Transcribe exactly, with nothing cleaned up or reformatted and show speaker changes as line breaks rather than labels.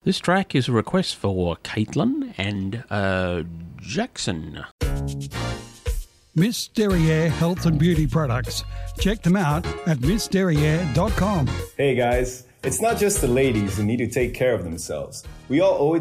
This track is a request for Caitlin and uh, Jackson.
Miss Derriere Health and Beauty Products. Check them out at miss derriere dot com.
Hey guys, it's not just the ladies who need to take care of themselves. We all owe it